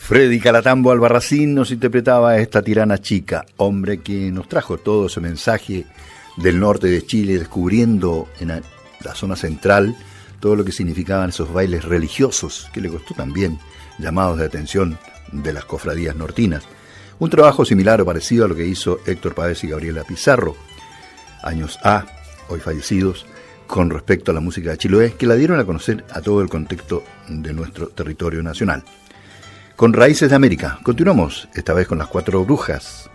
Freddy Calatambo Albarracín nos interpretaba esta tirana chica, hombre que nos trajo todo ese mensaje del norte de Chile, descubriendo en la zona central todo lo que significaban esos bailes religiosos, que le costó también llamados de atención de las cofradías nortinas. Un trabajo similar o parecido a lo que hizo Héctor Páez y Gabriela Pizarro, años A, hoy fallecidos, con respecto a la música de Chiloé, que la dieron a conocer a todo el contexto de nuestro territorio nacional. Con Raíces de América, continuamos, esta vez con Las Cuatro Brujas.